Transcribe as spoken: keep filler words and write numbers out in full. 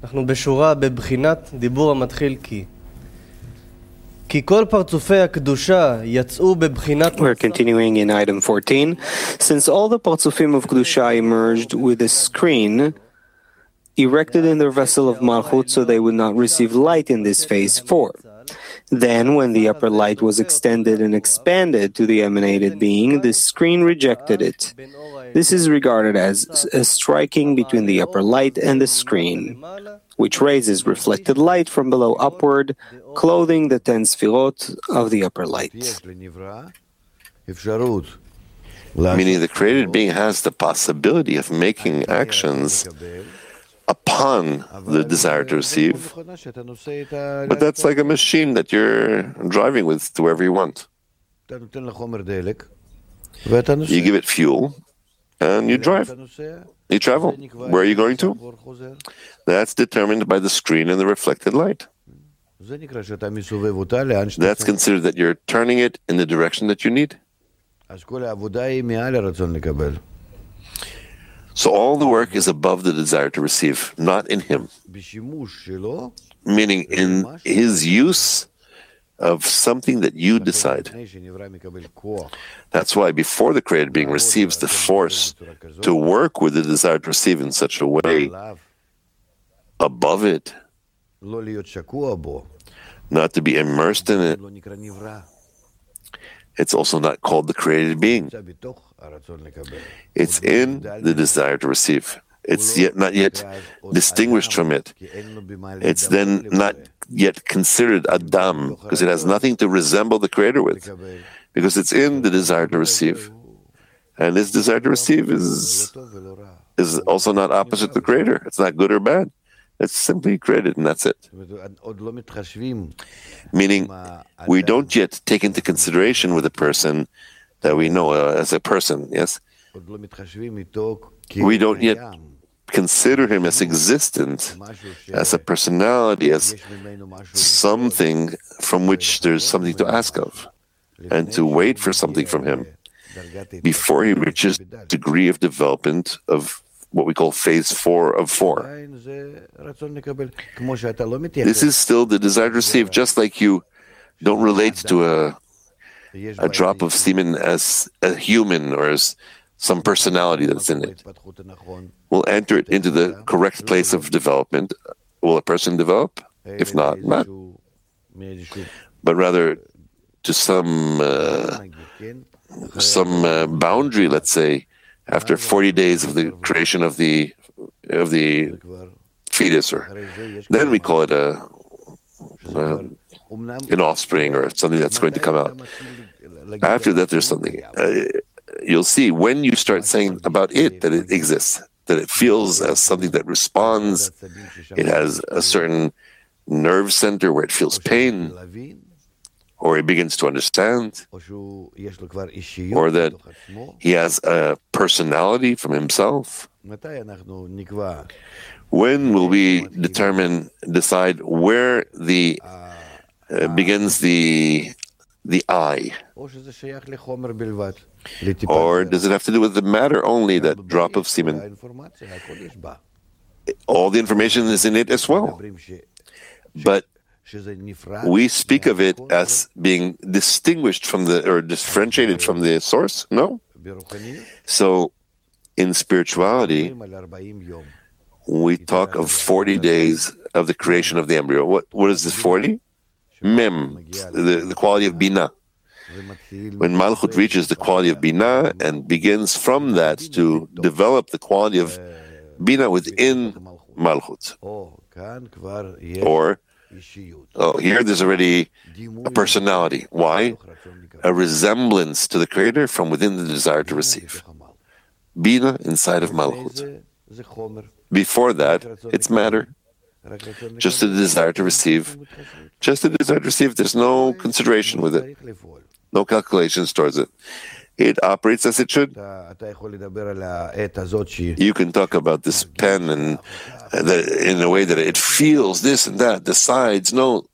אנחנו בשורה בבחינת דיבור המתחיל כי. כי כל פרצופי הקדושה יצאו בבחינת... We're continuing in item fourteen. Since all the partsufim of Kedusha emerged with a screen erected in their vessel of Malchut so they would not receive light in this phase four. Then, when the upper light was extended and expanded to the emanated being, the screen rejected it. This is regarded as a striking between the upper light and the screen, which raises reflected light from below upward, clothing the ten sfirot of the upper light. Meaning the created being has the possibility of making actions upon the desire to receive, but that's like a machine that you're driving with to wherever you want. You give it fuel, and you drive. You travel. Where are you going to? That's determined by the screen and the reflected light. That's considered that you're turning it in the direction that you need. So all the work is above the desire to receive, not in him. Meaning in his use of something that you decide. That's why before the created being receives the force to work with the desire to receive in such a way, above it, not to be immersed in it, it's also not called the created being. It's in the desire to receive. It's yet not yet distinguished from it. It's then not yet considered Adam, because it has nothing to resemble the Creator with, because it's in the desire to receive. And this desire to receive is, is also not opposite the Creator. It's not good or bad. It's simply created, and that's it. Meaning, we don't yet take into consideration with a person that we know uh, as a person, yes? We don't yet consider him as existent, as a personality, as something from which there's something to ask of, and to wait for something from him before he reaches the degree of development of what we call phase four of four. This is still the desire to receive, just like you don't relate to a a drop of semen as a human or as some personality that's in it. We'll enter it into the correct place of development. Will a person develop? If not, not. But rather to some uh, some uh, boundary, let's say, after forty days of the creation of the of the fetus, or then we call it a, a an offspring or something that's going to come out. After that, there's something. Uh, you'll see when you start saying about it that it exists, that it feels as something that responds. It has a certain nerve center where it feels pain, or he begins to understand, or that he has a personality from himself. When will we determine, decide where the uh, begins the the I? Or does it have to do with the matter only, that drop of semen? All the information is in it as well. But we speak of it as being distinguished from the, or differentiated from the source? No. So in spirituality, we talk of forty days of the creation of the embryo. What what is this forty? Mem, the, the quality of Binah. When Malchut reaches the quality of Binah and begins from that to develop the quality of Binah within Malchut. Or, oh, here there's already a personality. Why? A resemblance to the Creator from within the desire to receive. Binah inside of Malchut. Before that, it's matter. Just a desire to receive. Just a desire to receive. There's no consideration with it. No calculations towards it. It operates as it should. You can talk about this pen and uh, the, in a way that it feels this and that, decides. No,